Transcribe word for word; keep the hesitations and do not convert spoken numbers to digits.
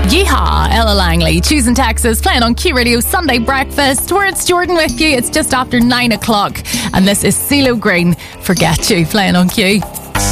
Yeehaw, Ella Langley, choosing Texas, playing on Q Radio Sunday Breakfast, where it's Jordan with you. It's just after nine o'clock, and this is CeeLo Green, Forget You, playing on Q.